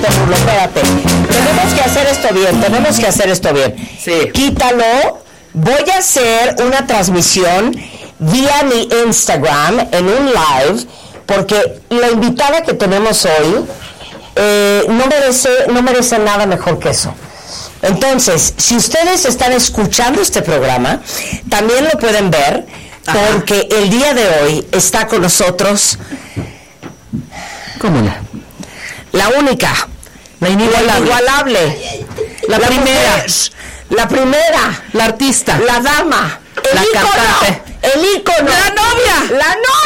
Rulo, espérate. Tenemos que hacer esto bien. Sí. Quítalo. Voy a hacer una transmisión vía mi Instagram en un live, porque la invitada que tenemos hoy no merece nada mejor que eso. Entonces, si ustedes están escuchando este programa, también lo pueden ver, porque el día de hoy está con nosotros. ¿Cómo no? La única, la inigualable, la primera, la artista, la dama, la cantante, el ícono, la novia,